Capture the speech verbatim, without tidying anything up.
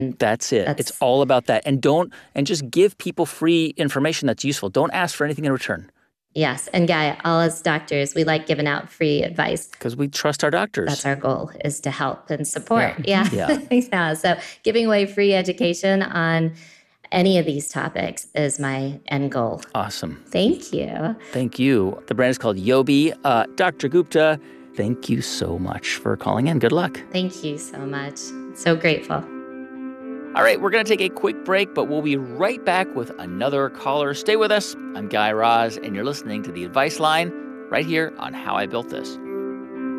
That's it. That's, it's all about that. And don't, and just give people free information that's useful. Don't ask for anything in return. Yes. And Guy, all as doctors, we like giving out free advice. Because we trust our doctors. That's our goal, is to help and support. Yeah. Yeah. Yeah. yeah. So giving away free education on any of these topics is my end goal. Awesome. Thank you. Thank you. The brand is called Yobi. Uh, Doctor Gupta, thank you so much for calling in. Good luck. Thank you so much. So grateful. All right, we're going to take a quick break, but we'll be right back with another caller. Stay with us. I'm Guy Raz, and you're listening to The Advice Line right here on How I Built This.